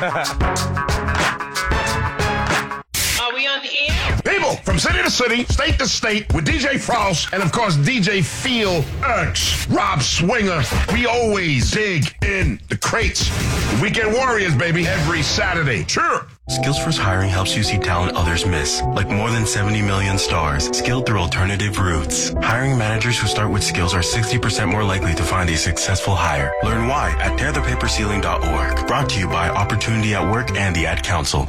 Are we on the air? People from city to city, state to state, with DJ Frost and, of course, DJ Feel X, Rob Swinger. We always dig in the crates. Weekend Warriors, baby, every Saturday. Sure. Skills First Hiring helps you see talent others miss, like more than 70 million stars, skilled through alternative routes. Hiring managers who start with skills are 60% more likely to find a successful hire. Learn why at tearthepaperceiling.org. Brought to you by Opportunity at Work and the Ad Council.